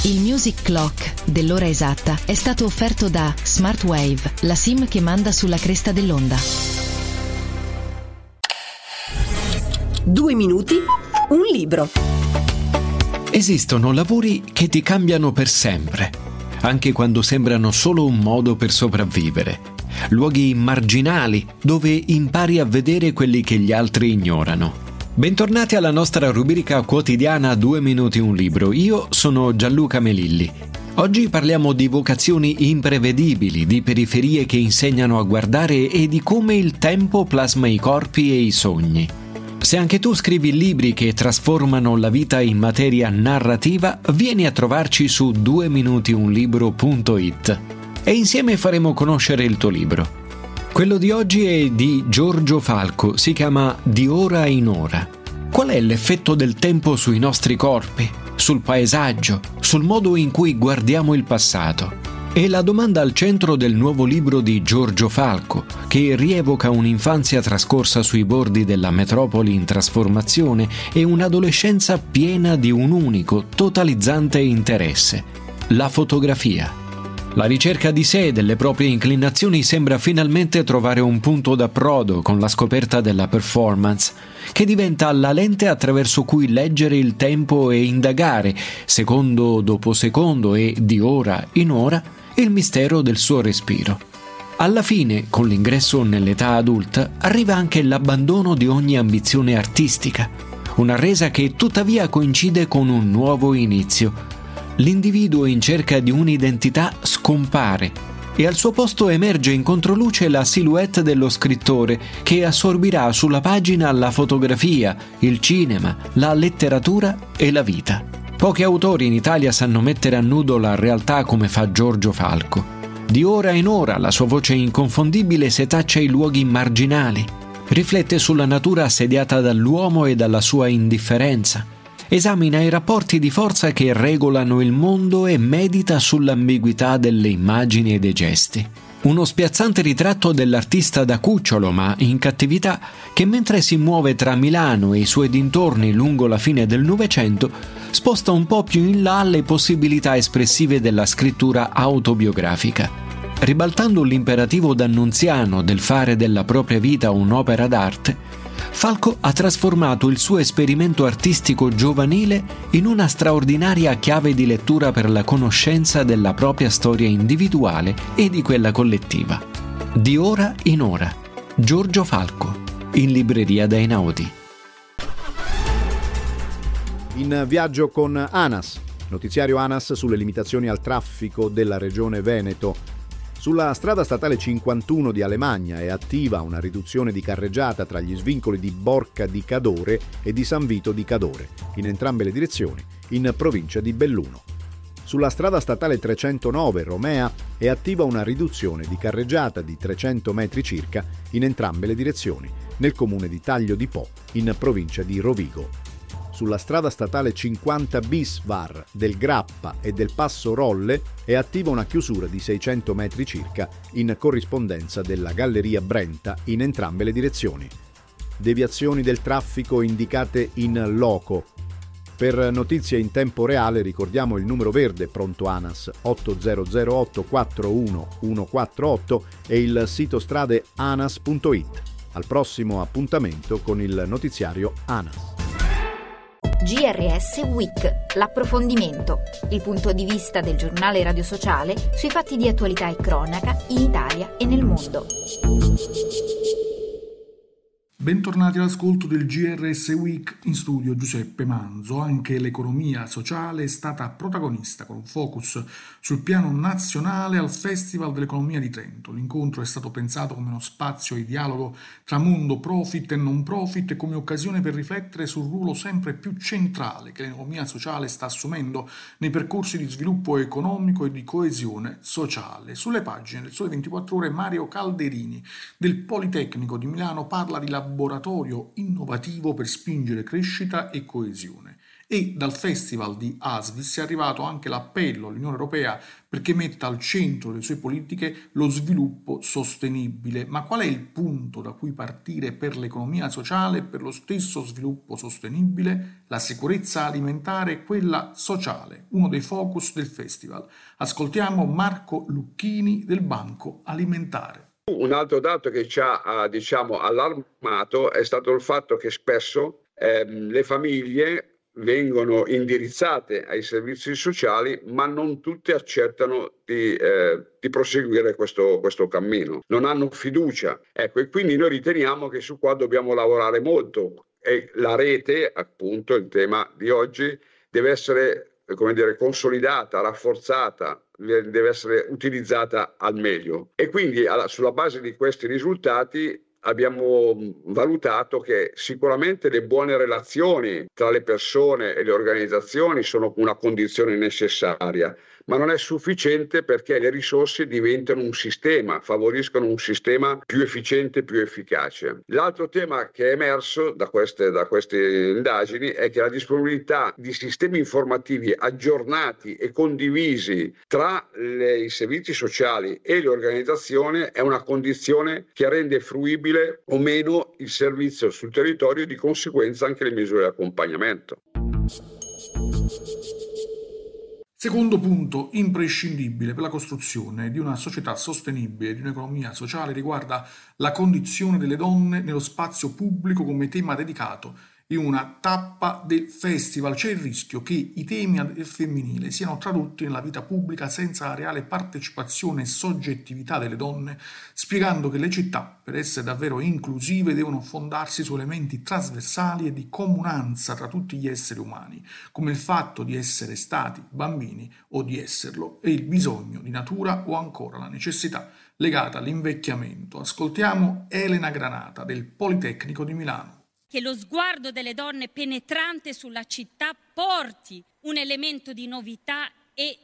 Il Music Clock dell'ora esatta è stato offerto da Smartwave, la SIM che manda sulla cresta dell'onda. 2 minuti, un libro. Esistono lavori che ti cambiano per sempre, anche quando sembrano solo un modo per sopravvivere. Luoghi marginali dove impari a vedere quelli che gli altri ignorano. Bentornati alla nostra rubrica quotidiana 2 minuti un libro. Io sono Gianluca Melilli. Oggi parliamo di vocazioni imprevedibili, di periferie che insegnano a guardare e di come il tempo plasma i corpi e i sogni. Se anche tu scrivi libri che trasformano la vita in materia narrativa, vieni a trovarci su 2minutiunlibro.it e insieme faremo conoscere il tuo libro. Quello di oggi è di Giorgio Falco, si chiama Di ora in ora. Qual è l'effetto del tempo sui nostri corpi, sul paesaggio, sul modo in cui guardiamo il passato? È la domanda al centro del nuovo libro di Giorgio Falco, che rievoca un'infanzia trascorsa sui bordi della metropoli in trasformazione e un'adolescenza piena di un unico, totalizzante interesse: la fotografia. La ricerca di sé e delle proprie inclinazioni sembra finalmente trovare un punto d'approdo con la scoperta della performance, che diventa la lente attraverso cui leggere il tempo e indagare, secondo dopo secondo e di ora in ora, il mistero del suo respiro. Alla fine, con l'ingresso nell'età adulta, arriva anche l'abbandono di ogni ambizione artistica, una resa che tuttavia coincide con un nuovo inizio. L'individuo in cerca di un'identità scompare e al suo posto emerge in controluce la silhouette dello scrittore che assorbirà sulla pagina la fotografia, il cinema, la letteratura e la vita. Pochi autori in Italia sanno mettere a nudo la realtà come fa Giorgio Falco. Di ora in ora la sua voce inconfondibile setaccia i luoghi marginali, riflette sulla natura assediata dall'uomo e dalla sua indifferenza. Esamina i rapporti di forza che regolano il mondo e medita sull'ambiguità delle immagini e dei gesti. Uno spiazzante ritratto dell'artista da cucciolo ma in cattività che mentre si muove tra Milano e i suoi dintorni lungo la fine del Novecento sposta un po' più in là le possibilità espressive della scrittura autobiografica. Ribaltando l'imperativo d'Annunziano del fare della propria vita un'opera d'arte, Falco ha trasformato il suo esperimento artistico giovanile in una straordinaria chiave di lettura per la conoscenza della propria storia individuale e di quella collettiva. Di ora in ora, Giorgio Falco, in libreria da Einaudi. In viaggio con ANAS, notiziario ANAS sulle limitazioni al traffico della regione Veneto. Sulla strada statale 51 di Alemagna è attiva una riduzione di carreggiata tra gli svincoli di Borca di Cadore e di San Vito di Cadore, in entrambe le direzioni, in provincia di Belluno. Sulla strada statale 309 Romea è attiva una riduzione di carreggiata di 300 metri circa in entrambe le direzioni, nel comune di Taglio di Po, in provincia di Rovigo. Sulla strada statale 50 bis VAR del Grappa e del Passo Rolle è attiva una chiusura di 600 metri circa in corrispondenza della Galleria Brenta in entrambe le direzioni. Deviazioni del traffico indicate in loco. Per notizie in tempo reale ricordiamo il numero verde pronto ANAS 8008 41148 e il sito strade anas.it. Al prossimo appuntamento con il notiziario ANAS. GRS Week, l'approfondimento, il punto di vista del giornale radio sociale sui fatti di attualità e cronaca in Italia e nel mondo. Bentornati all'ascolto del GRS Week, in studio Giuseppe Manzo. Anche l'economia sociale è stata protagonista con un focus sul piano nazionale al Festival dell'Economia di Trento. L'incontro è stato pensato come uno spazio di dialogo tra mondo profit e non profit e come occasione per riflettere sul ruolo sempre più centrale che l'economia sociale sta assumendo nei percorsi di sviluppo economico e di coesione sociale. Sulle pagine del Sole 24 Ore Mario Calderini del Politecnico di Milano parla di laboratorio innovativo per spingere crescita e coesione E dal Festival di Asvis è arrivato anche l'appello all'Unione Europea perché metta al centro delle sue politiche lo sviluppo sostenibile. Ma qual è il punto da cui partire per l'economia sociale e per lo stesso sviluppo sostenibile? La sicurezza alimentare e quella sociale, uno dei focus del festival. Ascoltiamo Marco Lucchini del Banco Alimentare. Un altro dato che ci ha allarmato è stato il fatto che spesso le famiglie vengono indirizzate ai servizi sociali, ma non tutte accettano di proseguire questo cammino, non hanno fiducia. Ecco, e quindi noi riteniamo che su qua dobbiamo lavorare molto, e la rete, appunto, il tema di oggi, deve essere, consolidata, rafforzata, deve essere utilizzata al meglio. E quindi sulla base di questi risultati abbiamo valutato che sicuramente le buone relazioni tra le persone e le organizzazioni sono una condizione necessaria, ma non è sufficiente perché le risorse diventano un sistema, favoriscono un sistema più efficiente, più efficace. L'altro tema che è emerso da queste indagini è che la disponibilità di sistemi informativi aggiornati e condivisi tra i servizi sociali e le organizzazioni è una condizione che rende fruibile o meno il servizio sul territorio e di conseguenza anche le misure di accompagnamento. Secondo punto imprescindibile per la costruzione di una società sostenibile, di un'economia sociale, riguarda la condizione delle donne nello spazio pubblico come tema dedicato in una tappa del festival. C'è il rischio che i temi del femminile siano tradotti nella vita pubblica senza la reale partecipazione e soggettività delle donne, spiegando che le città, per essere davvero inclusive, devono fondarsi su elementi trasversali e di comunanza tra tutti gli esseri umani, come il fatto di essere stati bambini o di esserlo, e il bisogno di natura o ancora la necessità legata all'invecchiamento. Ascoltiamo Elena Granata del Politecnico di Milano. Che lo sguardo delle donne penetrante sulla città porti un elemento di novità e,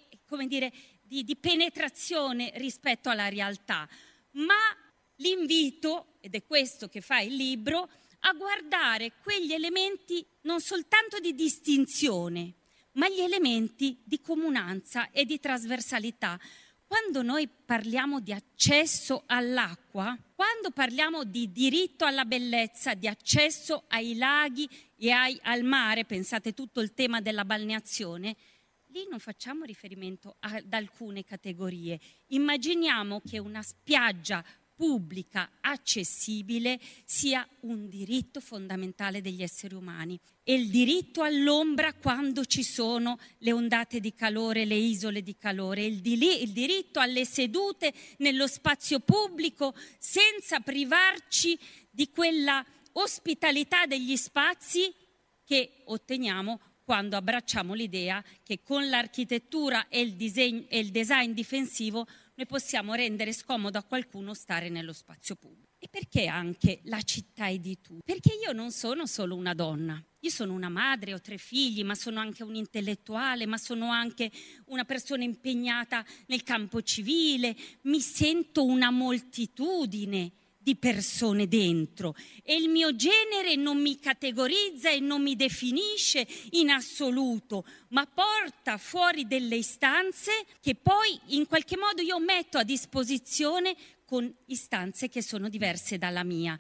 di penetrazione rispetto alla realtà. Ma l'invito, ed è questo che fa il libro, a guardare quegli elementi non soltanto di distinzione, ma gli elementi di comunanza e di trasversalità. Quando noi parliamo di accesso all'acqua, quando parliamo di diritto alla bellezza, di accesso ai laghi e al mare, pensate tutto il tema della balneazione, lì non facciamo riferimento ad alcune categorie. Immaginiamo che una spiaggia pubblica accessibile sia un diritto fondamentale degli esseri umani, e il diritto all'ombra quando ci sono le ondate di calore, le isole di calore, il diritto alle sedute nello spazio pubblico senza privarci di quella ospitalità degli spazi che otteniamo quando abbracciamo l'idea che con l'architettura e il design difensivo noi possiamo rendere scomodo a qualcuno stare nello spazio pubblico. E perché anche la città è di tutti? Perché io non sono solo una donna, io sono una madre, ho 3 figli, ma sono anche un intellettuale, ma sono anche una persona impegnata nel campo civile, mi sento una moltitudine di persone dentro e il mio genere non mi categorizza e non mi definisce in assoluto, ma porta fuori delle istanze che poi in qualche modo io metto a disposizione con istanze che sono diverse dalla mia.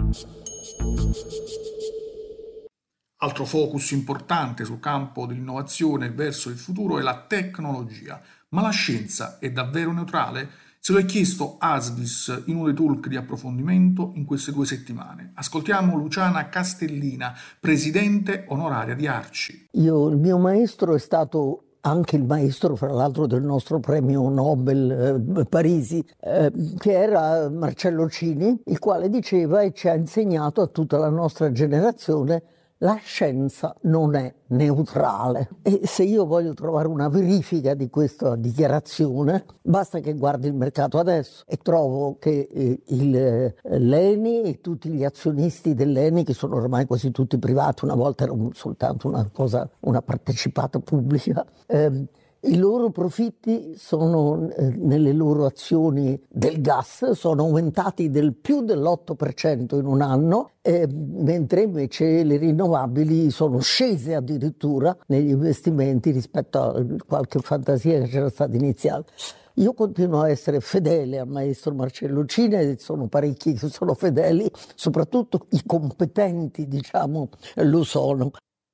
Altro focus importante sul campo dell'innovazione verso il futuro è la tecnologia. Ma la scienza è davvero neutrale? Se lo è chiesto Asvis in uno dei talk di approfondimento in queste 2 settimane. Ascoltiamo Luciana Castellina, presidente onoraria di ARCI. Il mio maestro è stato anche il maestro, fra l'altro, del nostro premio Nobel Parisi, che era Marcello Cini, il quale diceva e ci ha insegnato a tutta la nostra generazione: la scienza non è neutrale. E se io voglio trovare una verifica di questa dichiarazione, basta che guardi il mercato adesso e trovo che l'ENI e tutti gli azionisti dell'ENI, che sono ormai quasi tutti privati, una volta era soltanto una partecipata pubblica, I loro profitti sono nelle loro azioni del gas, sono aumentati del più dell'8% in un anno, mentre invece le rinnovabili sono scese addirittura negli investimenti rispetto a qualche fantasia che c'era stata iniziale. Io continuo a essere fedele al maestro Marcello Cini e sono parecchi che sono fedeli, soprattutto i competenti, diciamo, lo sono.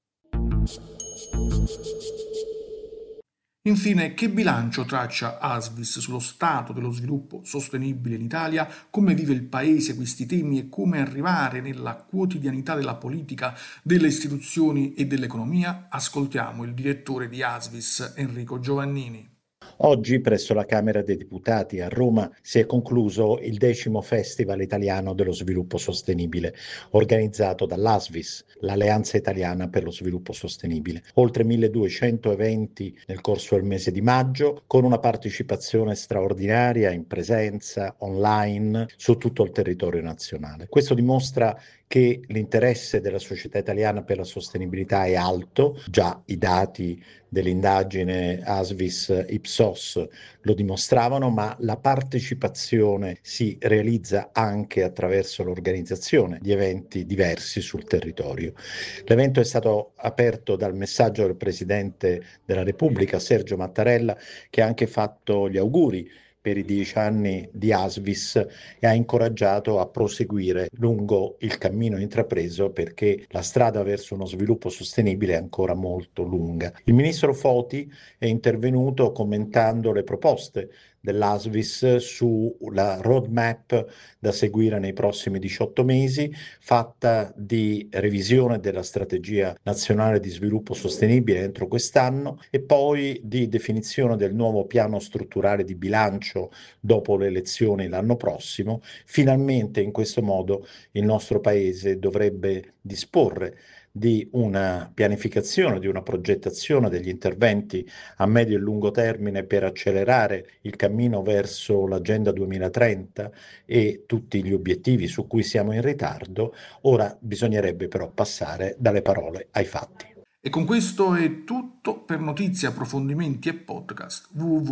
Infine, che bilancio traccia ASVIS sullo stato dello sviluppo sostenibile in Italia, come vive il Paese questi temi e come arrivare nella quotidianità della politica, delle istituzioni e dell'economia? Ascoltiamo il direttore di ASVIS, Enrico Giovannini. Oggi presso la Camera dei Deputati a Roma si è concluso il 10° Festival Italiano dello Sviluppo Sostenibile, organizzato dall'ASVIS, l'Alleanza Italiana per lo Sviluppo Sostenibile. Oltre 1200 eventi nel corso del mese di maggio, con una partecipazione straordinaria in presenza, online, su tutto il territorio nazionale. Questo dimostra che l'interesse della società italiana per la sostenibilità è alto, già i dati dell'indagine ASVIS Ipsos lo dimostravano, ma la partecipazione si realizza anche attraverso l'organizzazione di eventi diversi sul territorio. L'evento è stato aperto dal messaggio del Presidente della Repubblica, Sergio Mattarella, che ha anche fatto gli auguri per i 10 anni di ASVIS e ha incoraggiato a proseguire lungo il cammino intrapreso, perché la strada verso uno sviluppo sostenibile è ancora molto lunga. Il ministro Foti è intervenuto commentando le proposte dell'ASVIS sulla roadmap da seguire nei prossimi 18 mesi, fatta di revisione della strategia nazionale di sviluppo sostenibile entro quest'anno e poi di definizione del nuovo piano strutturale di bilancio dopo le elezioni l'anno prossimo. Finalmente in questo modo il nostro Paese dovrebbe disporre di una pianificazione, di una progettazione degli interventi a medio e lungo termine per accelerare il cammino verso l'Agenda 2030 e tutti gli obiettivi su cui siamo in ritardo. Ora bisognerebbe però passare dalle parole ai fatti. E con questo è tutto. Per notizie, approfondimenti e podcast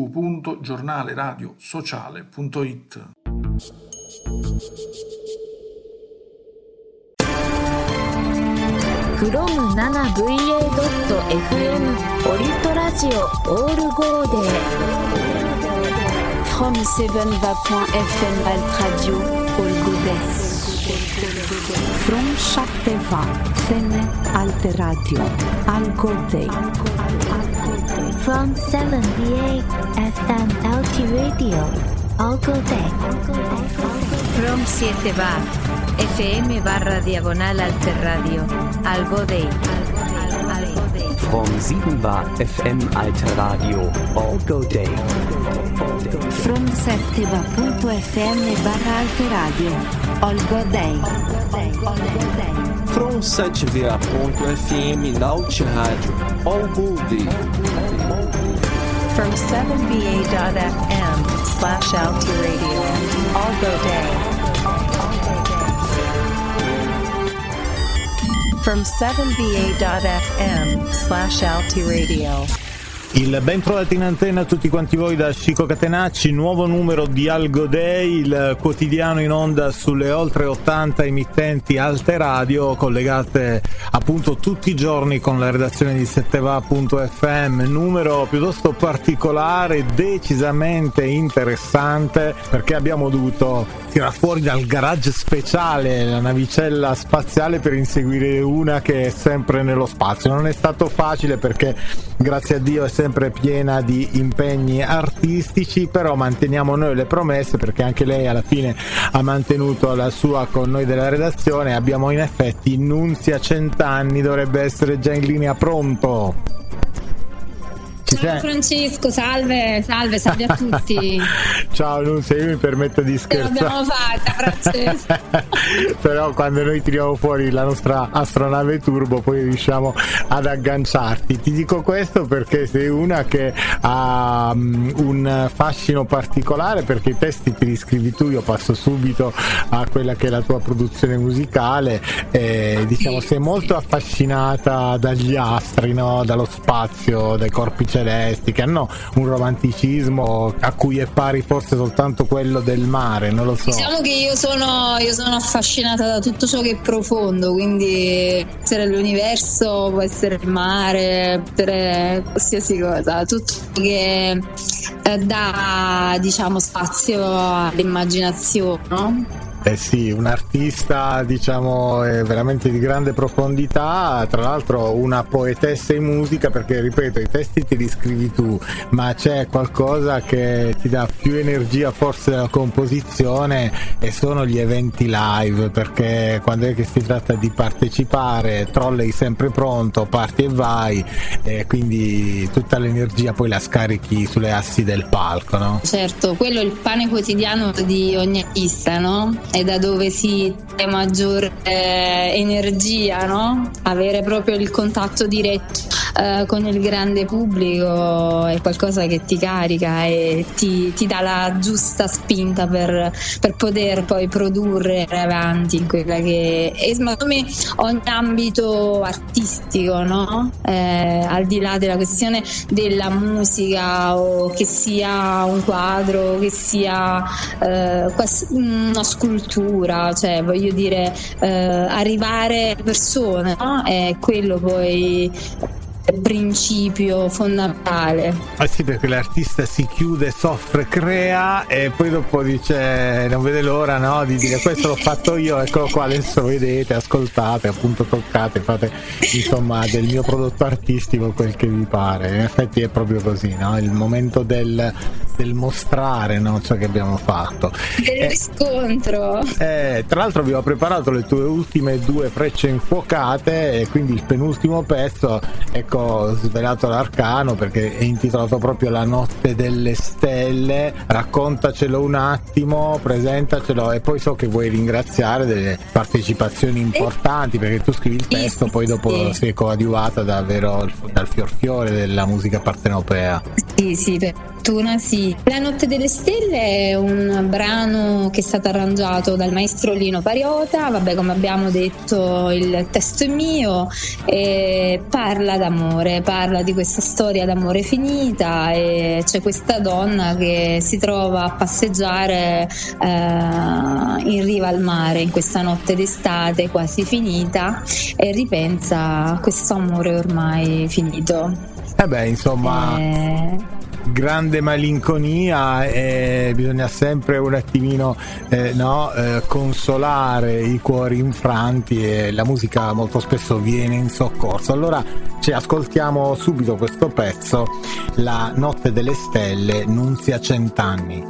www.giornaleradiosociale.it. from 7va.fm オリトラジオオールゴーデー from 7va.fm Alt Radio All Godet from 7va.fm Alt Radio All Godet from 7va.fm Alt Radio All Godet from 7va.fm/diagonal Alter Radio Algo Day from 7va.fm Alter Radio Algo Day from 7va.fm/Alter Radio Algo Day from 7va.fm Alt Radio Algo Day from 7va.fm/Alter Radio Algo Day from 7va.fm/Alti Radio. Il ben trovati in antenna a tutti quanti voi da Chico Catenacci, nuovo numero di Algo Day, il quotidiano in onda sulle oltre 80 emittenti Alte Radio, collegate appunto tutti i giorni con la redazione di 7va.fm, numero piuttosto particolare, decisamente interessante, perché abbiamo dovuto tirar fuori dal garage speciale la navicella spaziale per inseguire una che è sempre nello spazio. Non è stato facile perché grazie a Dio è sempre piena di impegni artistici, però manteniamo noi le promesse, perché anche lei alla fine ha mantenuto la sua con noi della redazione. Abbiamo in effetti Nunzia Centanni, dovrebbe essere già in linea, pronto? Ciao Francesco, salve a tutti. Ciao Nunzia, io mi permetto di scherzare. Ce l'abbiamo fatta, Francesco. Però quando noi tiriamo fuori la nostra astronave turbo poi riusciamo ad agganciarti. Ti dico questo perché sei una che ha un fascino particolare, perché i testi te li scrivi tu. Io passo subito a quella che è la tua produzione musicale. Diciamo, sei molto affascinata dagli astri, no? Dallo spazio, dai corpi celesti celesti, che hanno un romanticismo a cui è pari forse soltanto quello del mare, non lo so. Diciamo che io sono affascinata da tutto ciò che è profondo, quindi può essere l'universo, può essere il mare, può essere qualsiasi cosa, tutto che dà, diciamo, spazio all'immaginazione, no? Eh sì, un artista, diciamo, veramente di grande profondità, tra l'altro una poetessa in musica, perché ripeto, i testi te li scrivi tu, ma c'è qualcosa che ti dà più energia forse della composizione, e sono gli eventi live, perché quando è che si tratta di partecipare, trolley sempre pronto, parti e vai, e quindi tutta l'energia poi la scarichi sulle assi del palco, no? Certo, quello è il pane quotidiano di ogni artista, no? È da dove si ha maggiore energia, no? Avere proprio il contatto diretto con il grande pubblico è qualcosa che ti carica e ti dà la giusta spinta per poter poi produrre avanti in quella che è, secondo me, ogni ambito artistico, no? Al di là della questione della musica, o che sia un quadro, che sia una scultura, cioè voglio dire, arrivare alle persone, no? È quello poi il principio fondamentale. Sì, perché l'artista si chiude, soffre, crea e poi dopo dice, non vede l'ora, no, di dire questo l'ho fatto io, eccolo qua, adesso vedete, ascoltate, appunto toccate, fate insomma del mio prodotto artistico quel che vi pare. In effetti è proprio così, no? Il momento del mostrare, no, ciò che abbiamo fatto, del riscontro. Tra l'altro vi ho preparato le tue ultime 2 frecce infuocate, e quindi il penultimo pezzo, ecco, svelato l'arcano perché è intitolato proprio La notte delle stelle. Raccontacelo un attimo, presentacelo, e poi so che vuoi ringraziare delle partecipazioni importanti, perché tu scrivi il testo, poi dopo sei coadiuvata davvero dal fior della musica partenopea. Sì, per fortuna sì. La notte delle stelle è un brano che è stato arrangiato dal maestro Lino Pariota. Vabbè, come abbiamo detto, il testo è mio e parla d'amore, parla di questa storia d'amore finita, e c'è questa donna che si trova a passeggiare in riva al mare in questa notte d'estate quasi finita, e ripensa a questo amore ormai finito. Insomma, grande malinconia, e bisogna sempre un attimino consolare i cuori infranti, e la musica molto spesso viene in soccorso. Allora ci ascoltiamo subito questo pezzo, La notte delle stelle, Nunzia Centanni.